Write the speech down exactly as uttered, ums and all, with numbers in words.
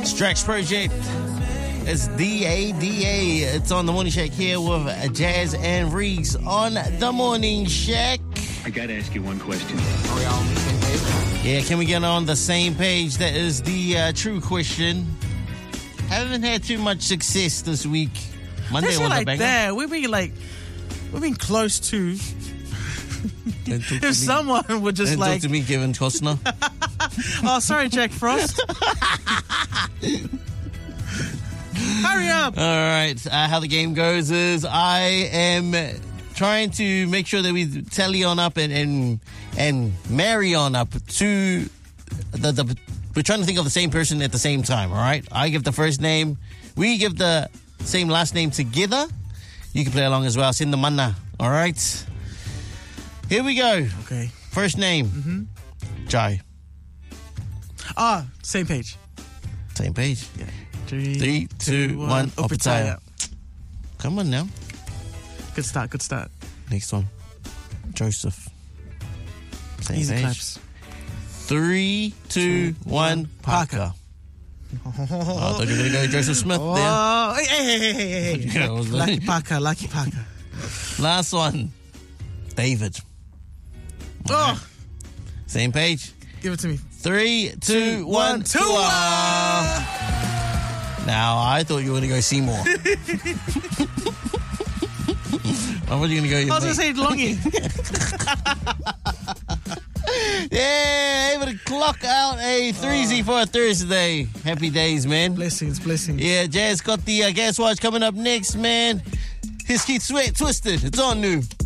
Strax Project. It's D A D A. It's on the Morning Shack here with Jazz and Reeks on the Morning Shack. I gotta ask you one question. Are we all on the same page? Yeah, can we get on the same page? That is the uh, true question. Haven't had too much success this week. Monday Especially was a like banger. that. We've been like, we've been close to. If someone would just Don't like, talk to me, Kevin Costner. oh, sorry, Jack Frost. Hurry up! All right, uh, how the game goes is I am trying to make sure that we tally on up and and, and marry on up to the, the. We're trying to think of the same person at the same time. All right, I give the first name, we give the same last name together. You can play along as well. Send the mana. All right, here we go. Okay. First name, Mm-hmm. Jai. Ah, same page. Same page. Yeah. Three, Three, two, one. Opataya. Come on now. Good start, good start. Next one. Joseph. Same Easy page. claps. Three, two, one. Parker. Oh, I thought you were going to go Joseph Smith there. Oh, hey, hey, hey, hey, hey, hey. Yeah, I was Lucky like- Parker, Lucky Parker. Last one. David. Oh, Same page. give it to me. Three, two, one. Tua. Tua. Now, I thought you were going to go Seymour. I thought you were going to go your I was going to mate. say Longy. Yeah, able to clock out a three Z for a Thursday. Happy days, man. Blessings, blessings. Yeah, Jazz got the uh, gas watch coming up next, man. His Keith Sweat Twisted. It's on new.